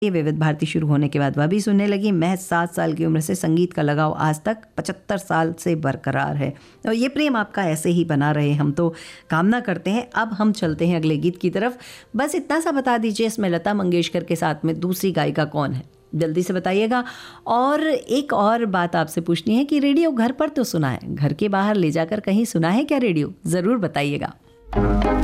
ये विविध भारती शुरू होने के बाद वह भी सुनने लगी। महज 7 साल की उम्र से संगीत का लगाव आज तक 75 साल से बरकरार है और ये प्रेम आपका ऐसे ही बना रहे, हम तो कामना करते हैं। अब हम चलते हैं अगले गीत की तरफ। बस इतना सा बता दीजिए, इसमें लता मंगेशकर के साथ में दूसरी गायिका कौन है, जल्दी से बताइएगा। और एक और बात आपसे पूछनी है कि रेडियो घर पर तो सुना है, घर के बाहर ले जाकर कहीं सुना है क्या रेडियो, ज़रूर बताइएगा।